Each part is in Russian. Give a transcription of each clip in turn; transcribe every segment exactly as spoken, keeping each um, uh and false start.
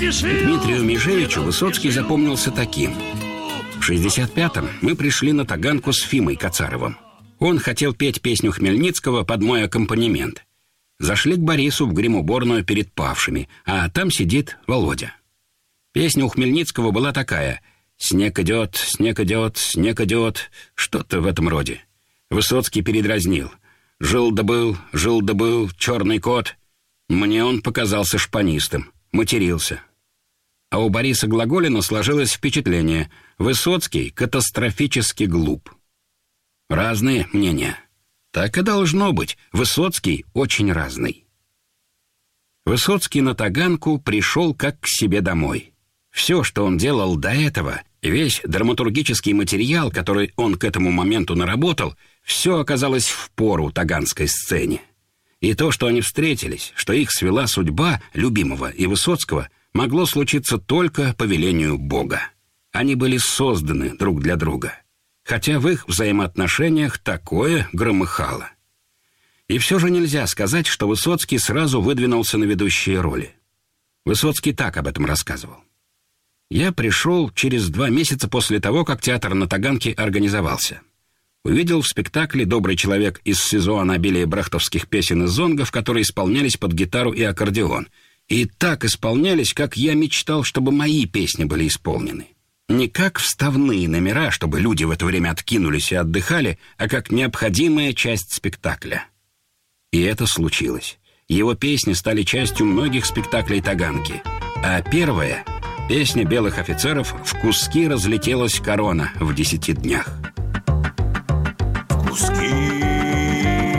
Дмитрию Межевичу Высоцкий запомнился таким. В шестьдесят пятом мы пришли на Таганку с Фимой Кацаровым. Он хотел петь песню Хмельницкого под мой аккомпанемент. Зашли к Борису в гримуборную перед павшими, а там сидит Володя. Песня у Хмельницкого была такая: «Снег идет, снег идет, снег идет», что-то в этом роде. Высоцкий передразнил: «Жил да был, жил да был, черный кот». Мне он показался шпанистом, матерился. А у Бориса Глаголина сложилось впечатление: Высоцкий катастрофически глуп. Разные мнения. Так и должно быть. Высоцкий очень разный. Высоцкий на Таганку пришел как к себе домой. Все, что он делал до этого, весь драматургический материал, который он к этому моменту наработал, все оказалось впору таганской сцене. И то, что они встретились, что их свела судьба любимого и Высоцкого, могло случиться только по велению Бога. Они были созданы друг для друга, хотя в их взаимоотношениях такое громыхало. И все же нельзя сказать, что Высоцкий сразу выдвинулся на ведущие роли. Высоцкий так об этом рассказывал. «Я пришел через два месяца после того, как театр на Таганке организовался. Увидел в спектакле «Добрый человек» из СИЗО обилие брехтовских песен и зонгов, которые исполнялись под гитару и аккордеон. И так исполнялись, как я мечтал, чтобы мои песни были исполнены. Не как вставные номера, чтобы люди в это время откинулись и отдыхали, а как необходимая часть спектакля». И это случилось. Его песни стали частью многих спектаклей Таганки. А первая, песня белых офицеров, в куски разлетелась корона в десяти днях.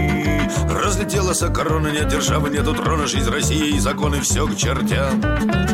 Разлетелась корона, нет державы, нету трона, жизнь России и законы все к чертям.